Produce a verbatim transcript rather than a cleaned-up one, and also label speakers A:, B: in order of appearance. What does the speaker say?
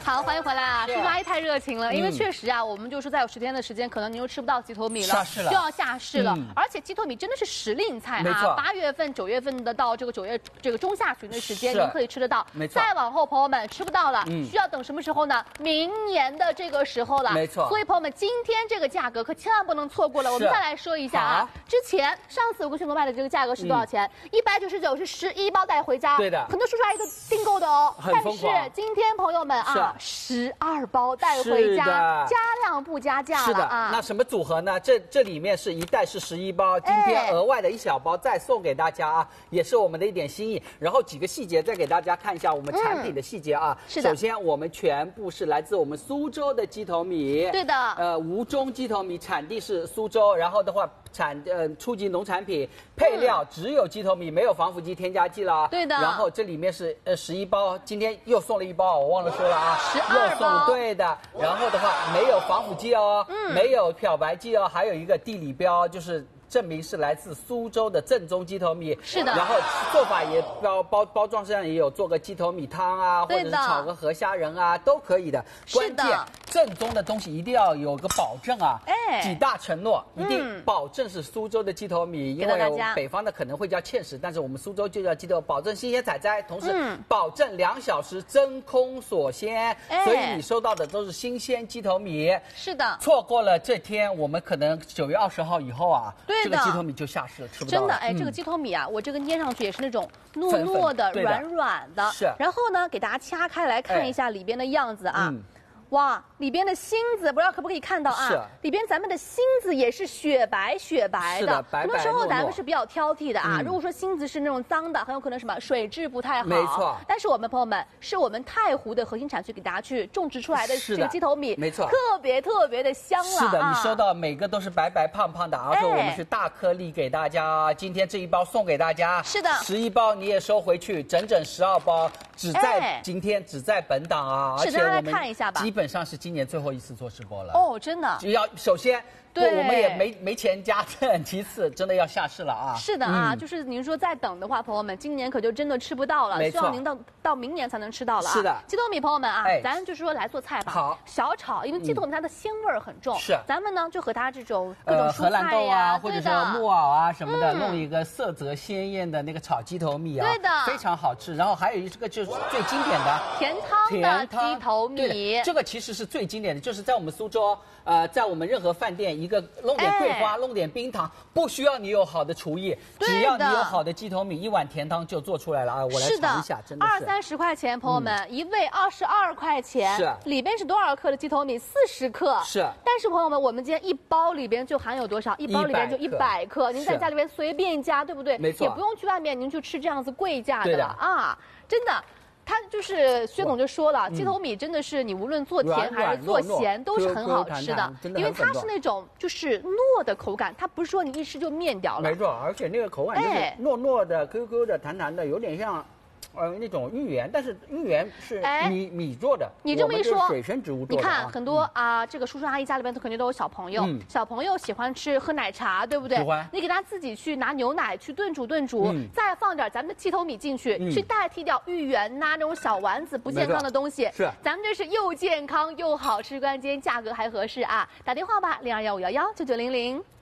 A: 好，欢迎回来啊！叔叔阿姨太热情了，因为确实啊，我们就说再有十天的时间，可能您又吃不到鸡头米了，就要下市了。而且鸡头米真的是时令菜啊，八月份、九月份的到这个九月这个中下旬的时间，您可以吃得到。没错。再往后，朋友们吃不到了，需要等什么时候呢？明年的这个时候了。没错。所以朋友们，今天这个价格可千万不能错过了。我们再来说一下啊，之前上次我跟迅哥卖的这个价格是多少钱？一百九十九是十一包带回家。对的。很多叔叔阿姨都订购的哦。但是今天朋友们啊，十二包带回家，加量不加价了啊。是的啊。那什么组合呢？这这里面是一袋是十一包，今天额外的一小包再送给大家啊，也是我们的一点心意。然后几个细节再给大家看一下我们产品的细节啊。是的。首先我们全部是来自我们苏州的鸡头米。对的。呃，吴中鸡头米产地是苏州，然后的话产呃初级农产品，配料只有鸡头米，没有防腐剂、添加剂了。对的。然后这里面是呃十一包，今天又送了一包，我忘了说了啊。十二包。对的。然后的话没有防腐剂哦，嗯，没有漂白剂哦，还有一个地理标就是。证明是来自苏州的正宗鸡头米，是的。然后做法也包包包装上也有做个鸡头米汤啊，或者是炒个河虾仁啊，都可以的。关键正宗的东西一定要有个保证啊，哎，几大承诺，一定保证是苏州的鸡头米，因为北方的可能会叫芡实，但是我们苏州就叫鸡头，保证新鲜采摘，同时保证两小时真空锁鲜，所以你收到的都是新鲜鸡头米。是的。错过了这天，我们可能九月二十号以后啊。对。这个鸡头米就下市了，吃不到。真的，哎，这个鸡头米啊，我这个捏上去也是那种糯糯的、软软的。是。然后呢，给大家掐开来看一下里边的样子啊。哇，里边的芯子不知道可不可以看到啊？是。里边咱们的芯子也是雪白雪白的。是的，白白很多时候咱们是比较挑剔的啊。如果说芯子是那种脏的，很有可能什么水质不太好。没错。但是我们朋友们，是我们太湖的核心产区给大家去种植出来的这个鸡头米，没错，特别特别的香了。是的，你收到每个都是白白胖胖的，而且我们是大颗粒给大家。今天这一包送给大家。是的。十一包你也收回去，整整十二包，只在今天，只在本档啊。而且我们看一下吧。基本上是今年最后一次做直播了哦，真的。只要首先，对，我们也没没钱加赠，其次真的要下市了啊。是的啊，嗯、就是您说再等的话，朋友们，今年可就真的吃不到了，希望您到到明年才能吃到了啊。是的，鸡头米朋友们啊，哎、咱就是说来做菜吧。好，小炒，因为鸡头米它的鲜味儿很重。是、嗯，咱们呢就和它这种各种蔬菜呀、呃，或者是木耳啊什么的，嗯、弄一个色泽鲜艳的那个炒鸡头米啊，对的，非常好吃。然后还有一个就是最经典的甜汤的鸡头米，这个其实是最经典的，就是在我们苏州，呃，在我们任何饭店，一个弄点桂花，哎、弄点冰糖，不需要你有好的厨艺，只要你有好的鸡头米，一碗甜汤就做出来了啊！我来尝一下，真的是二三十块钱，朋友们，嗯、一位二十二块钱，是里边是多少克的鸡头米？四十克，是。但是朋友们，我们今天一包里边就含有多少？一包里边就一百克，您在家里边随便加，对不对？没错，也不用去外面您去吃这样子贵价的了啊！真的。他就是薛总就说了，鸡头米真的是你无论做甜还是做咸都是很好吃的，因为它是那种就是糯的口感，它不是说你一吃就面掉了。没错，而且那个口感就是糯糯的、Q Q 的、弹弹的，有点像。呃，那种芋圆，但是芋圆是米米做的。你这么一说，水生植物做的。你看很多啊，这个叔叔阿姨家里边都肯定都有小朋友，小朋友喜欢吃喝奶茶，对不对？喜欢。你给他自己去拿牛奶去炖煮炖煮，再放点咱们的鸡头米进去，去代替掉芋圆呐那种小丸子不健康的东西。是。咱们这是又健康又好吃，关键价格还合适啊！打电话吧，零二幺五幺幺九九零零。